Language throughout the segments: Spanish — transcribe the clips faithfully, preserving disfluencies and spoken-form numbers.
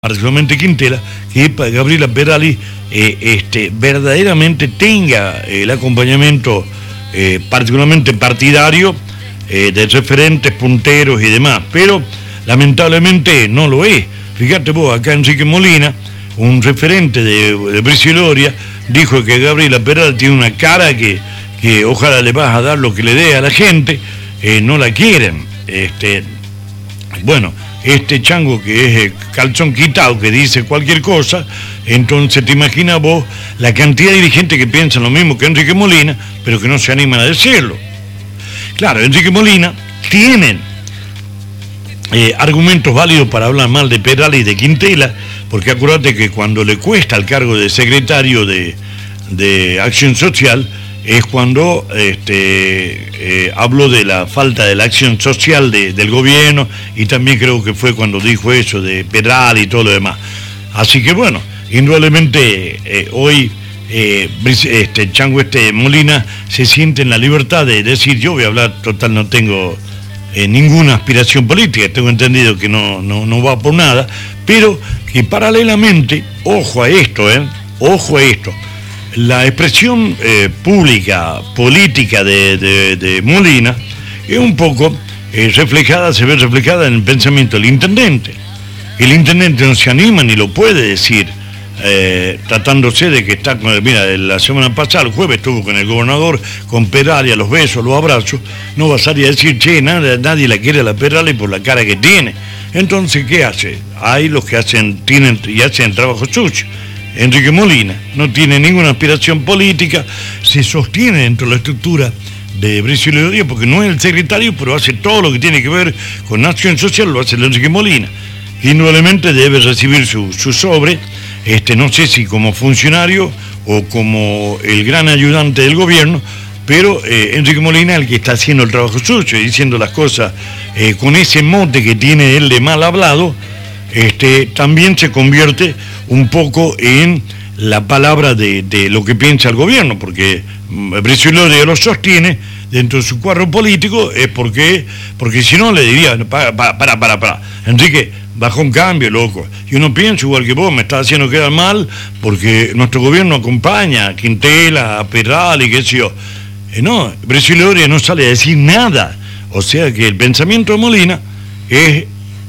particularmente Quintela, que Gabriela Perali eh, este, verdaderamente tenga el acompañamiento eh, particularmente partidario eh, de referentes, punteros y demás, pero lamentablemente no lo es. Fíjate vos, acá Enrique Molina, un referente de, de Brisiloria, dijo que Gabriela Perali tiene una cara que, que ojalá le vas a dar lo que le dé a la gente, eh, no la quieren. Este, bueno, este chango que es el calzón quitado, que dice cualquier cosa, entonces te imaginas vos la cantidad de dirigentes que piensan lo mismo que Enrique Molina, pero que no se animan a decirlo. Claro, Enrique Molina tiene eh, argumentos válidos para hablar mal de Perali y de Quintela, porque acuérdate que cuando le cuesta el cargo de secretario de, de Acción Social, es cuando este, eh, habló de la falta de la acción social de, del gobierno, y también creo que fue cuando dijo eso de Perali y todo lo demás. Así que bueno, indudablemente eh, hoy eh, este chango este Molina se siente en la libertad de decir: yo voy a hablar, total no tengo eh, ninguna aspiración política, tengo entendido que no, no, no va por nada, pero que paralelamente, ojo a esto, eh, ojo a esto, la expresión eh, pública, política de, de, de Molina es un poco eh, reflejada, se ve reflejada en el pensamiento del intendente. El intendente no se anima ni lo puede decir, eh, tratándose de que está, mira, la semana pasada, el jueves, estuvo con el gobernador, con Perali, a los besos, los abrazos, no va a salir a decir: che, nada, nadie la quiere a la Perali por la cara que tiene. Entonces, ¿qué hace? Hay los que hacen, tienen y hacen trabajo sucio. Enrique Molina no tiene ninguna aspiración política, se sostiene dentro de la estructura de Brisiloria porque no es el secretario, pero hace todo lo que tiene que ver con Acción Social, lo hace el Enrique Molina. Indudablemente debe recibir su, su sobre, este, no sé si como funcionario o como el gran ayudante del gobierno, pero eh, Enrique Molina es el que está haciendo el trabajo suyo y diciendo las cosas eh, con ese mote que tiene él de mal hablado. Este, también se convierte un poco en la palabra de, de lo que piensa el gobierno, porque Brisiloria lo sostiene dentro de su cuadro político, es porque, porque si no le diría: para, para, para, para, para, Enrique, baja un cambio, loco. Yo no pienso igual que vos, me estás haciendo quedar mal, porque nuestro gobierno acompaña a Quintela, a Perali, qué sé yo. Eh, no, Brisiloria no sale a decir nada, o sea que el pensamiento de Molina es,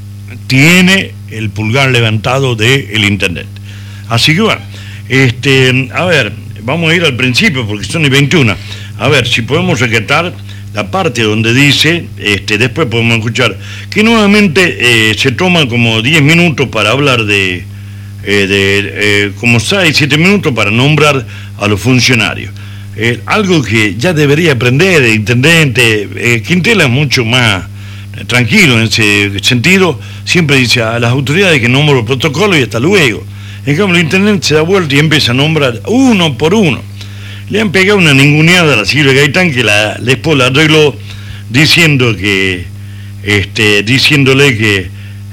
tiene el pulgar levantado del intendente. Así que bueno, este, a ver, vamos a ir al principio porque son y veintiuno. A ver, si podemos rescatar la parte donde dice, este, después podemos escuchar, que nuevamente eh, se toma como diez minutos para hablar de, eh, de eh, como seis, siete minutos para nombrar a los funcionarios. Eh, algo que ya debería aprender el intendente. eh, Quintela es mucho más tranquilo en ese sentido, siempre dice a las autoridades que nombro el protocolo y hasta luego. En cambio el intendente se da vuelta y empieza a nombrar uno por uno. Le han pegado una ninguneada a la Silvia Gaitán, que la después la arregló diciendo que este, diciéndole que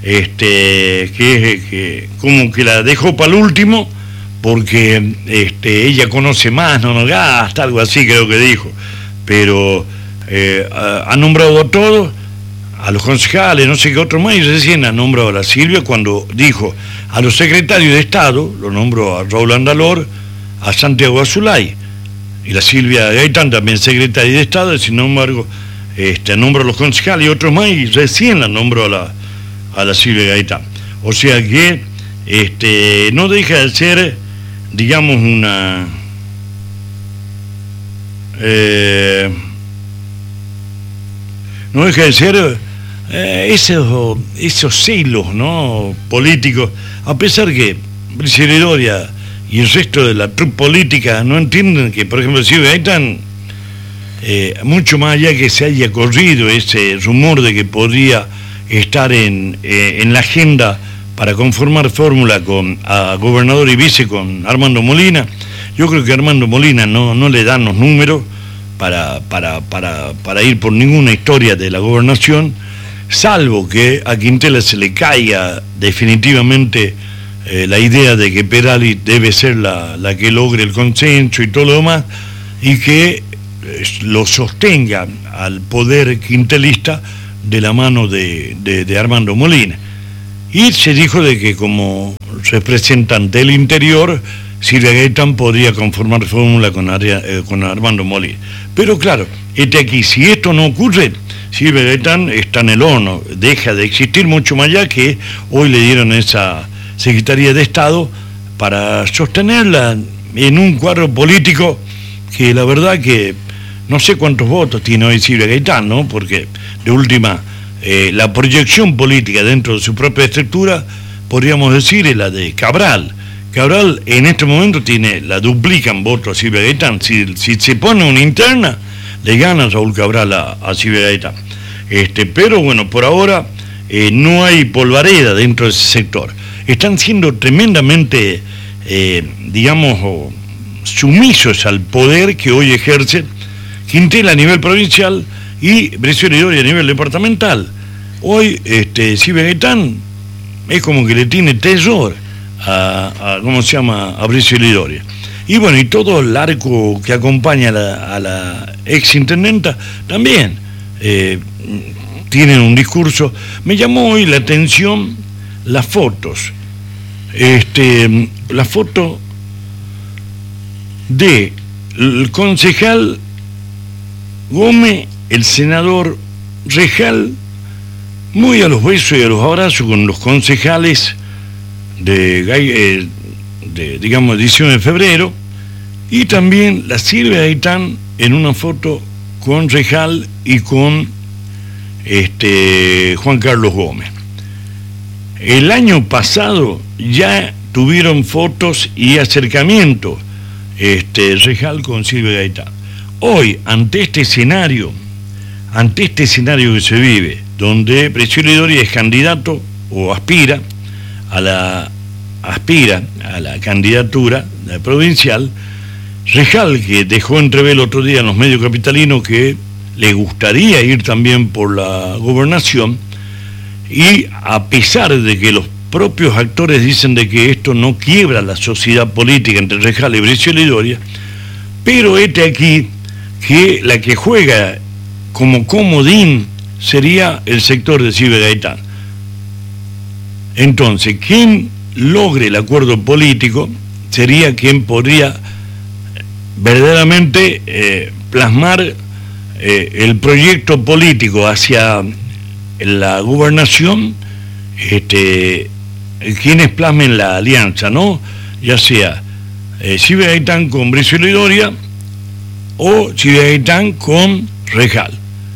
este que, que como que la dejó para el último porque este, ella conoce más, no nos gasta, algo así creo que dijo, pero eh, ha, ha nombrado a todos, a los concejales, no sé qué otro más, y recién ha nombrado a la Silvia cuando dijo a los secretarios de Estado, lo nombró a Raúl Andalor, a Santiago Azulay, y la Silvia Gaitán también secretaria de Estado, y sin embargo este, nombró a los concejales y otros más, y recién la nombró a la, a la Silvia Gaitán. O sea que este, no deja de ser, digamos, una... Eh, no deja de ser... Eh, esos, esos celos, ¿no?, políticos, a pesar que Brisiloria y el resto de la trupe política no entienden que, por ejemplo, si Gaitán, eh, mucho más allá que se haya corrido ese rumor de que podría estar en, eh, en la agenda para conformar fórmula con a gobernador y vice con Armando Molina, yo creo que Armando Molina no, no le dan los números para, para, para, para ir por ninguna historia de la gobernación, salvo que a Quintela se le caiga definitivamente eh, la idea de que Perali debe ser la, la que logre el consenso y todo lo demás, y que eh, lo sostenga al poder quintelista de la mano de, de, de Armando Molina. y se dijo de que como representante del interior, Silvia Gaitán podría conformar fórmula con, eh, con Armando Molina. Pero claro, este aquí, si esto no ocurre, Silvia Gaitán está en el horno, deja de existir, mucho más allá que hoy le dieron esa Secretaría de Estado para sostenerla en un cuadro político que la verdad que no sé cuántos votos tiene hoy Silvia Gaitán, ¿no? Porque de última, eh, la proyección política dentro de su propia estructura, podríamos decir, es la de Cabral. Cabral en este momento tiene, la duplica en votos a Silvia Gaitán. Si, si se pone una interna, le gana Raúl Cabral a, a Silvia Gaitán. Este, pero bueno, por ahora eh, no hay polvareda dentro de ese sector. Están siendo tremendamente, eh, digamos, sumisos al poder que hoy ejerce Quintela a nivel provincial y Brizuela y Doria a nivel departamental. Hoy, este, Silvia Gaitán es como que le tiene terror a, a ¿cómo se llama?, a Brizuela y Doria. Y bueno, y todo el arco que acompaña a la, a la ex intendenta también eh, tienen un discurso. Me llamó hoy la atención las fotos. Este, la foto de el concejal Gómez, el senador Rejal, muy a los besos y a los abrazos con los concejales de, eh, de digamos, edición de febrero, y también la Silvia Gaitán en una foto con Rejal y con este, Juan Carlos Gómez. El año pasado ya tuvieron fotos y acercamiento este, Rejal con Silvia Gaitán. Hoy, ante este escenario, ante este escenario que se vive, donde Brizuela y Doria es candidato o aspira a la aspira a la candidatura provincial, Rejal, que dejó entrever el otro día en los medios capitalinos que le gustaría ir también por la gobernación, y a pesar de que los propios actores dicen de que esto no quiebra la sociedad política entre Rejal y Brizuela y Doria, pero este aquí, que la que juega como comodín sería el sector de Silvia Gaitán. Entonces, quien logre el acuerdo político sería quien podría verdaderamente eh, plasmar eh, el proyecto político hacia la gobernación, este, quienes plasmen la alianza, ¿no? Ya sea eh, Silvia Gaitán con Brizuela y Doria o Silvia Gaitán con Rejal.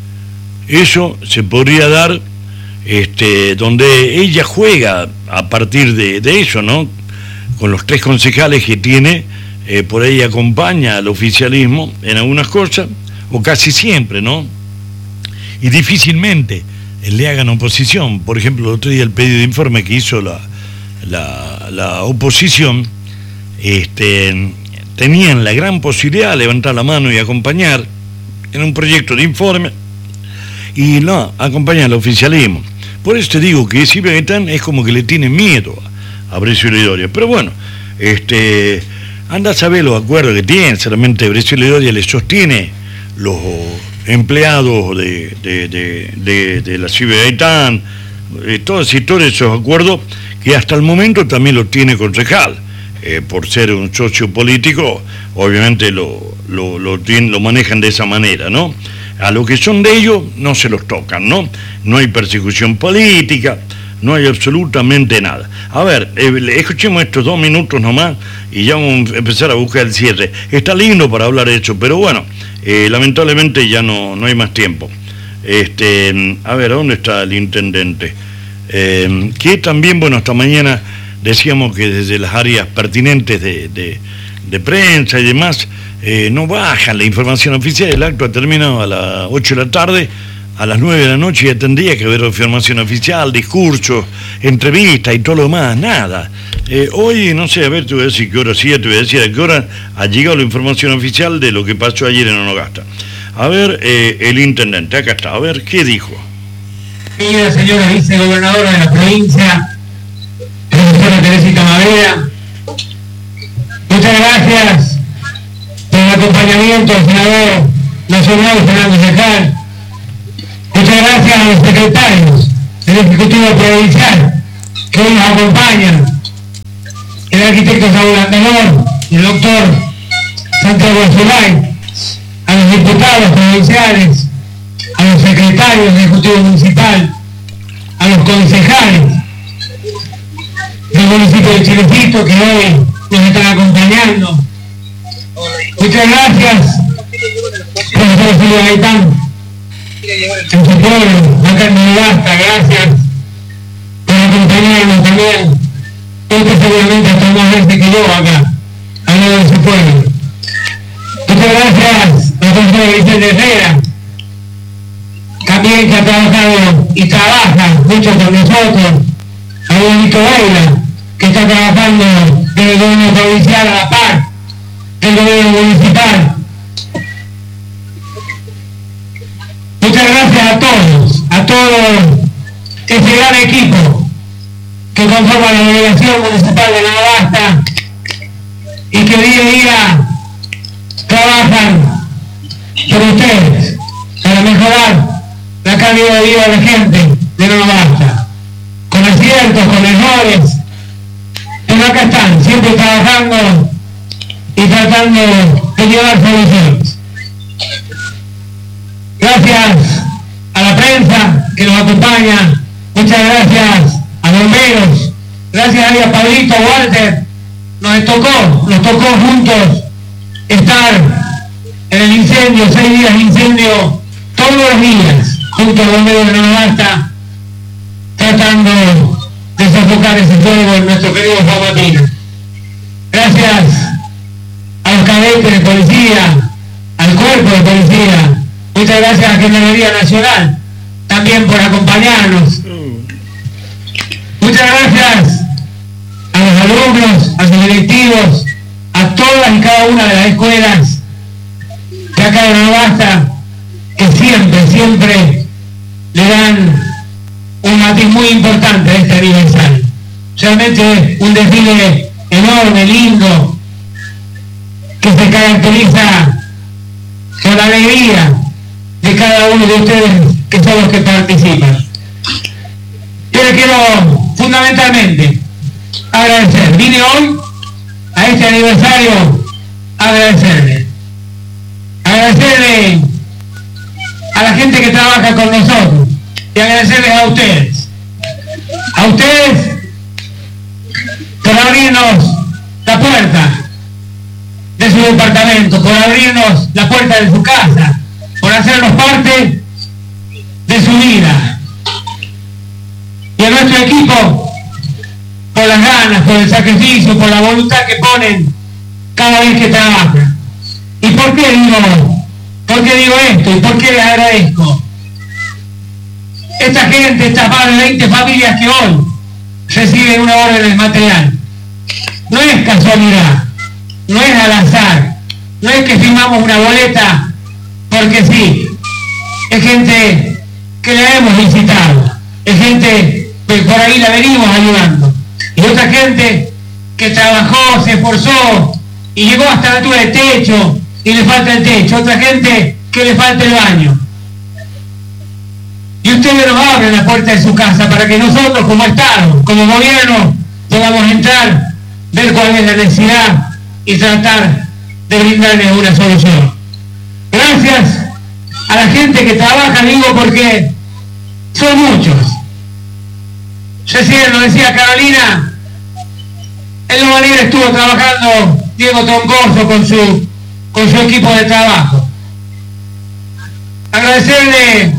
Eso se podría dar este, donde ella juega a partir de, de eso, ¿no? Con los tres concejales que tiene, eh, por ahí acompaña al oficialismo en algunas cosas, o casi siempre, ¿no? Y difícilmente le hagan oposición. Por ejemplo, el otro día el pedido de informe que hizo la, la, la oposición, este, tenían la gran posibilidad de levantar la mano y acompañar en un proyecto de informe, y no, acompañan al oficialismo. Por eso te digo que Silvia Gaitán es como que le tiene miedo a Brizuela y Doria. Pero bueno, este, anda a saber los acuerdos que tienen. Solamente Brizuela y Doria le sostiene los empleados de, de, de, de, de la Silvia Gaitán, eh, todas y todos esos acuerdos que hasta el momento también los tiene con Rejal. Eh, por ser un socio político, obviamente lo, lo, lo, tienen, lo manejan de esa manera, ¿no? A lo que son de ellos no se los tocan, ¿no? No hay persecución política, no hay absolutamente nada. A ver, eh, escuchemos estos dos minutos nomás y ya vamos a empezar a buscar el cierre. Está lindo para hablar de eso, pero bueno, eh, lamentablemente ya no, no hay más tiempo. Este, a ver, ¿dónde está el intendente? Eh, que también, bueno, hasta mañana decíamos que desde las áreas pertinentes de, de, de prensa y demás, eh, no bajan la información oficial. El acto ha terminado a las ocho de la tarde, a las nueve de la noche ya tendría que haber información oficial, discursos, entrevistas y todo lo demás, nada. Eh, hoy, no sé, a ver, te voy a decir qué hora sí, te voy a decir a qué hora ha llegado la información oficial de lo que pasó ayer en Onogasta. A ver, eh, el intendente, acá está, a ver, ¿qué dijo? Querida señora vicegobernadora de la provincia, profesora Teresita Mavera, muchas gracias por el acompañamiento al senador nacional Fernando Rejal. Muchas gracias a los secretarios del Ejecutivo Provincial que hoy nos acompañan, el arquitecto Saúl Antenor, el doctor Santiago Zulay, a los diputados provinciales, a los secretarios del Ejecutivo Municipal, a los concejales del municipio de Chilecito que hoy nos están acompañando. Muchas gracias, profesor Julio Gaitán, en su pueblo, acá en Nogasta, gracias por acompañarnos también. Usted seguramente hasta más veces que yo acá, hablando de su pueblo. Muchas gracias, la profesora Vicente Herrera, también que ha trabajado y trabaja mucho con nosotros, a Benito Baila, que está trabajando desde el gobierno provincial a la par del gobierno municipal. Muchas gracias a todos, a todo ese gran equipo que conforma la delegación municipal de Nogasta y que día a día trabajan por ustedes para mejorar la calidad de vida de la gente de Nogasta, con aciertos, con errores, pero acá están, siempre trabajando y tratando de llevar soluciones. Gracias a la prensa que nos acompaña, muchas gracias a bomberos, gracias a Pablito, Walter, nos tocó, nos tocó juntos estar en el incendio, seis días de incendio, todos los días, junto a bomberos de Nogasta, tratando de sofocar ese fuego en nuestro querido Famatina. Gracias a los cadetes de policía, al cuerpo de policía, muchas gracias a la Gendarmería Nacional, también por acompañarnos. Muchas gracias a los alumnos, a sus directivos, a todas y cada una de las escuelas de acá de Nogasta, que siempre, siempre le dan un matiz muy importante a este aniversario. Realmente un desfile enorme, lindo, que se caracteriza por la alegría de cada uno de ustedes que son los que participan. Yo les quiero fundamentalmente agradecer. Vine hoy a este aniversario a agradecerle. Agradecerle a la gente que trabaja con nosotros y agradecerles a ustedes. A ustedes por abrirnos la puerta de su departamento, por abrirnos la puerta de su casa, por hacernos parte de su vida. Y a nuestro equipo, por las ganas, por el sacrificio, por la voluntad que ponen cada vez que trabajan. ¿Y por qué digo, por qué digo esto? ¿Y por qué les agradezco? Esta gente, estas más de veinte familias que hoy reciben una orden de material, no es casualidad, no es al azar, no es que firmamos una boleta porque sí, es gente que la hemos visitado, es gente que por ahí la venimos ayudando, y otra gente que trabajó, se esforzó y llegó hasta la altura del techo y le falta el techo, otra gente que le falta el baño. Y ustedes nos abren la puerta de su casa para que nosotros como Estado, como gobierno, podamos entrar, ver cuál es la necesidad y tratar de brindarles una solución. Gracias a la gente que trabaja, digo porque son muchos. Recién lo decía Carolina, en Loma Libre estuvo trabajando Diego Troncoso con su, con su equipo de trabajo. Agradecerle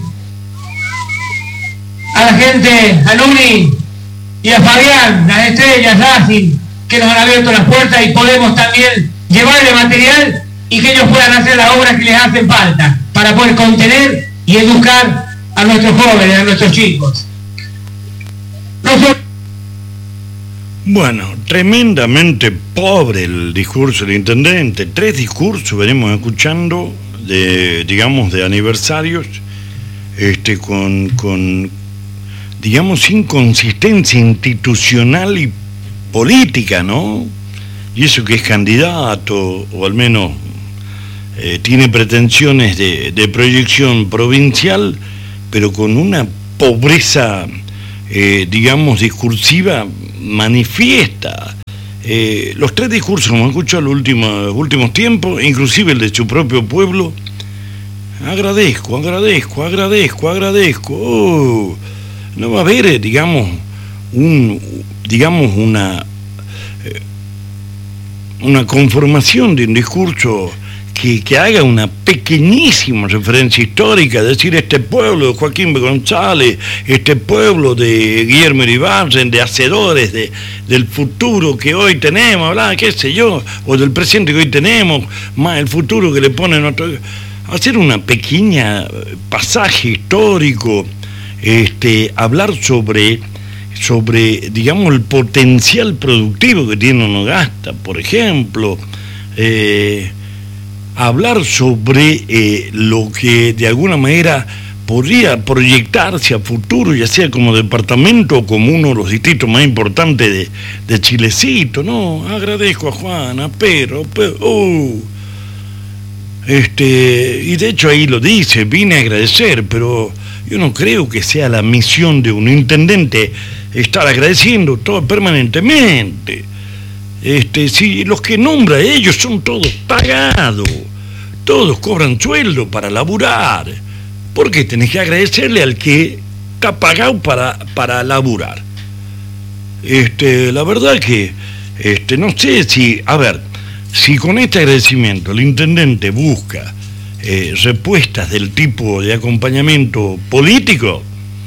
a la gente, a Nuni y a Fabián, las estrellas, Racing, que nos han abierto las puertas y podemos también llevarle material y que ellos puedan hacer las obras que les hacen falta para poder contener y educar a nuestros jóvenes, a nuestros chicos. Nosotros... Bueno, tremendamente pobre el discurso del intendente. Tres discursos venimos escuchando de, digamos, de aniversarios, este, con, con digamos, inconsistencia institucional y política, ¿no? Y eso que es candidato, o al menos eh, tiene pretensiones de, de proyección provincial, pero con una pobreza eh, digamos, discursiva manifiesta. Eh, los tres discursos que hemos escuchado en los últimos, últimos tiempos, inclusive el de su propio pueblo, agradezco, agradezco, agradezco, agradezco. Oh, no va a haber, digamos, un, digamos una, eh, una conformación de un discurso que, que haga una pequeñísima referencia histórica, es decir, este pueblo de Joaquín B. González, este pueblo de Guillermo Iribarren, de hacedores de, del futuro que hoy tenemos, ¿verdad? Qué sé yo, o del presente que hoy tenemos, más el futuro que le ponen otro, hacer una pequeña pasaje histórico, este, hablar sobre, sobre, digamos, el potencial productivo que tiene Onogasta, por ejemplo, eh, hablar sobre eh, lo que de alguna manera podría proyectarse a futuro, ya sea como departamento o como uno de los distritos más importantes de, de Chilecito. No, agradezco a Juan, a Pedro, Pedro oh. este, y de hecho ahí lo dice, vine a agradecer, pero yo no creo que sea la misión de un intendente estar agradeciendo todo permanentemente. Este, si los que nombra ellos son todos pagados, todos cobran sueldo para laburar, ¿por qué tenés que agradecerle al que está pagado para, para laburar? Este, la verdad que, este, no sé si, a ver, si con este agradecimiento el intendente busca eh, respuestas del tipo de acompañamiento político,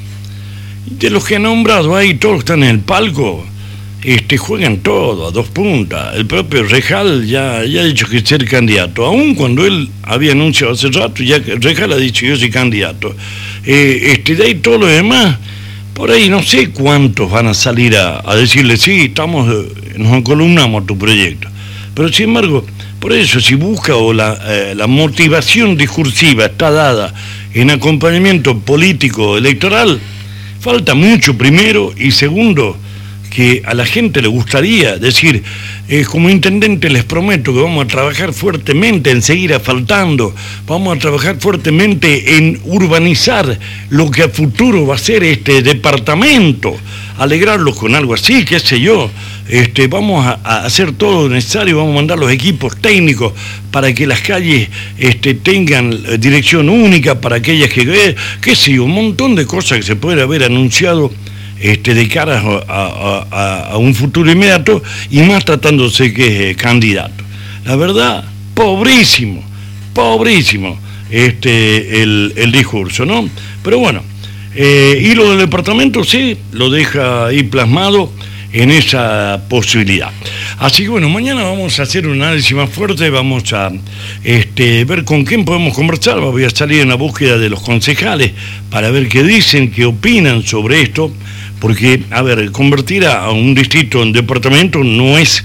de los que ha nombrado ahí, todos están en el palco, Este, juegan todo a dos puntas. El propio Rejal ya, ya ha dicho que ser candidato, aun cuando él había anunciado hace rato, ya que Rejal ha dicho yo soy candidato. Eh, este, de ahí todo lo demás, por ahí no sé cuántos van a salir a, a decirle sí, estamos, nos columnamos a tu proyecto. Pero sin embargo, por eso si busca o la, eh, la motivación discursiva está dada en acompañamiento político electoral, falta mucho primero, y segundo, que a la gente le gustaría decir, eh, como intendente les prometo que vamos a trabajar fuertemente en seguir asfaltando, vamos a trabajar fuertemente en urbanizar lo que a futuro va a ser este departamento, alegrarlos con algo así, qué sé yo, este, vamos a, a hacer todo lo necesario, vamos a mandar los equipos técnicos para que las calles este, tengan dirección única para aquellas que, eh, qué sé yo, un montón de cosas que se puede haber anunciado Este, de cara a, a, a un futuro inmediato, y más tratándose que es candidato. La verdad, pobrísimo, pobrísimo este, el, el discurso, ¿no? Pero bueno, eh, y lo del departamento sí, lo deja ahí plasmado en esa posibilidad. Así que bueno, mañana vamos a hacer un análisis más fuerte, vamos a este, ver con quién podemos conversar. Voy a salir en la búsqueda de los concejales para ver qué dicen, qué opinan sobre esto, porque, a ver, convertir a, a un distrito en departamento no es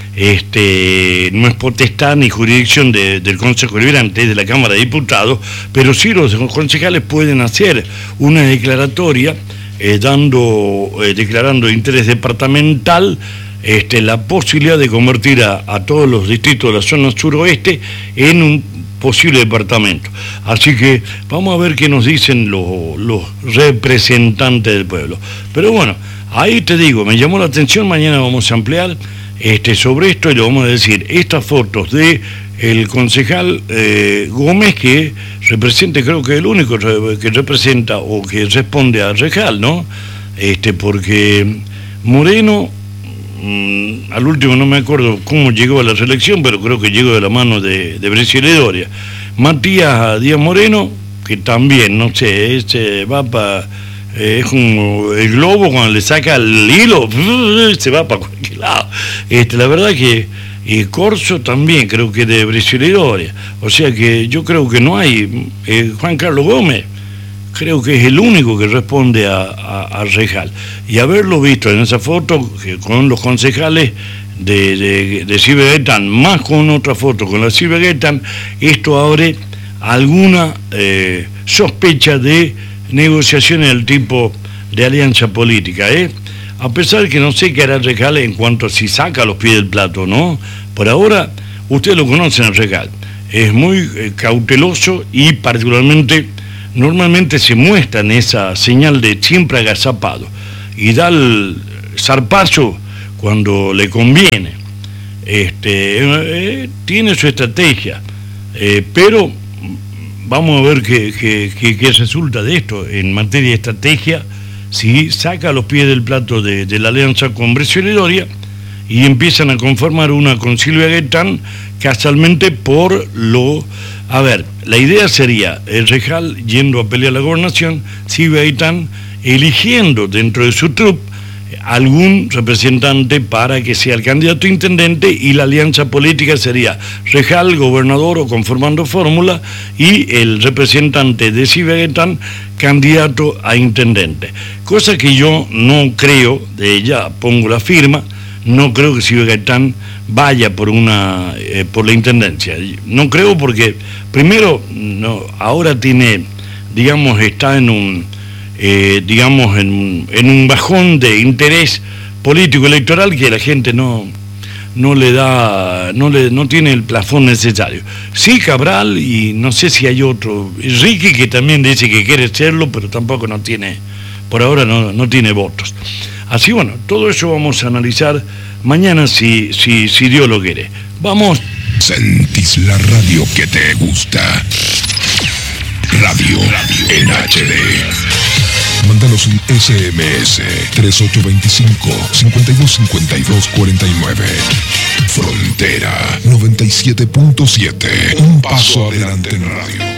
este no es potestad ni jurisdicción de, del Consejo Deliberante, de la Cámara de Diputados, pero sí los concejales pueden hacer una declaratoria eh, dando eh, declarando interés departamental, este, la posibilidad de convertir a, a todos los distritos de la zona suroeste en un posible departamento. Así que vamos a ver qué nos dicen los, los representantes del pueblo. Pero bueno, ahí te digo, me llamó la atención, mañana vamos a ampliar este, sobre esto y le vamos a decir estas fotos de el concejal eh, Gómez, que representa, creo que es el único que representa o que responde a Rejal, ¿no? Este, porque Moreno, mmm, al último no me acuerdo cómo llegó a la reelección, pero creo que llegó de la mano de, de Bresciale Doria. Matías Díaz Moreno, que también, no sé, este, va para... Eh, es como el globo cuando le saca el hilo, se va para cualquier lado. Este, la verdad que eh, Corso también creo que de Bresciale Doria. O sea que yo creo que no hay... Eh, Juan Carlos Gómez creo que es el único que responde a, a, a Rejal. Y haberlo visto en esa foto que con los concejales de, de, de Silvia Gaitán, más con otra foto con la Silvia Gaitán, esto abre alguna eh, sospecha de negociaciones del tipo de alianza política, ¿eh? A pesar que no sé qué hará Rejal en cuanto a si saca los pies del plato, ¿no? Por ahora, ustedes lo conocen a Rejal, es muy eh, cauteloso y particularmente, normalmente se muestra en esa señal de siempre agazapado. y da el zarpazo cuando le conviene. Este, eh, tiene su estrategia, eh, pero vamos a ver qué, qué, qué, qué resulta de esto en materia de estrategia, si saca los pies del plato de, de la alianza con Brescioli y Doria y empiezan a conformar una con Silvia Gaitán, casualmente por lo... A ver, la idea sería el Rejal yendo a pelear la gobernación, Silvia Gaitán eligiendo dentro de su trupe algún representante para que sea el candidato a intendente, y la alianza política sería Rejal, gobernador o conformando fórmula, y el representante de Silvia Gaitán, candidato a intendente. Cosa que yo no creo, de ella pongo la firma, no creo que Silvia Gaitán vaya por una eh, por la intendencia. No creo porque, primero, no, ahora tiene, digamos, está en un... Eh, digamos, en, en un bajón de interés político electoral que la gente no, no le da, no le, no tiene el plafón necesario. Sí, Cabral, y no sé si hay otro, Ricky, que también dice que quiere serlo, pero tampoco no tiene, por ahora no, no tiene votos. Así, bueno, todo eso vamos a analizar mañana si, si, si Dios lo quiere. Vamos. Sentís la radio que te gusta. Radio, radio en H D. Mándanos un S M S tres ocho dos cinco, cinco dos cinco dos cuatro nueve. Frontera noventa y siete punto siete. Un paso adelante en radio.